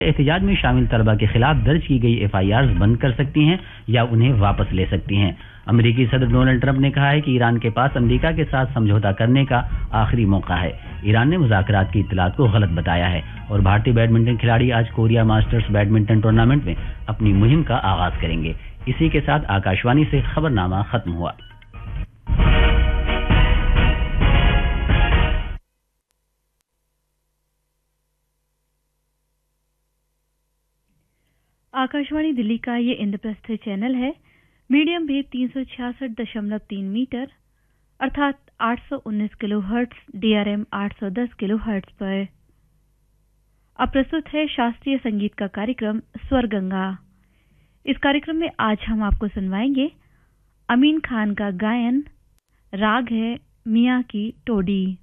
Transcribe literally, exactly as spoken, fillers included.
एहतजाज में शामिल तलबा के खिलाफ दर्ज की गई एफ आई आर बंद कर सकती हैं या उन्हें वापस ले सकती हैं। अमेरिकी सदर डोनाल्ड ट्रंप ने कहा है कि ईरान के पास अमेरिका के साथ समझौता करने का आखिरी मौका है। ईरान ने मुज़ाकरात की इत्तलात को गलत बताया है और भारतीय बैडमिंटन खिलाड़ी आज कोरिया मास्टर्स बैडमिंटन टूर्नामेंट में अपनी मुहिम का आगाज करेंगे। इसी के साथ आकाशवाणी से खबरनामा खत्म हुआ। आकाशवाणी दिल्ली का ये इंद्रप्रस्थ चैनल है। मीडियम वेव तीन सौ छियासठ दशमलव तीन मीटर अर्थात आठ सौ उन्नीस किलो हर्ट्ज, डीआरएम आठ सौ दस किलो हर्ट्ज पर। अब प्रस्तुत है शास्त्रीय संगीत का कार्यक्रम स्वर गंगा। इस कार्यक्रम में आज हम आपको सुनवाएंगे अमीन खान का गायन। राग है मियां की टोडी।